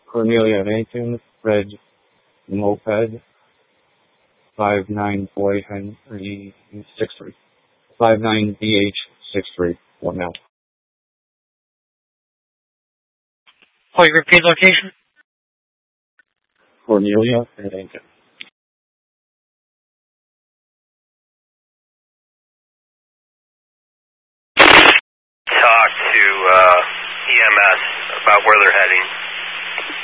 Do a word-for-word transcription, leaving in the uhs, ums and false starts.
Cornelia Nathan, red moped, five nine boy Henry six three. five nine B H six three. One now. Oh, you repeat location? Cornelia Nathan. Talk to uh, E M S about where they're heading.